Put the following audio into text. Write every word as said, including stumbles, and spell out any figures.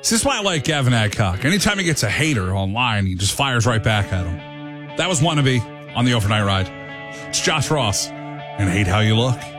This is why I like Gavin Adcock. Anytime he gets a hater online, he just fires right back at him. That was Wannabe on the Overnight Ride. It's Josh Ross and Hate How You Look.